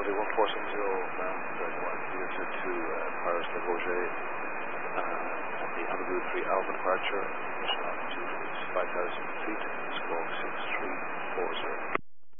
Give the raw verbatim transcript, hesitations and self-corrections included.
Normandy one four seven zero, ma'am, going one zero two to uh, Paris Le Bourget, uh, at the Amadou three Alpha departure, mission altitude is five thousand feet, squawk six three four zero.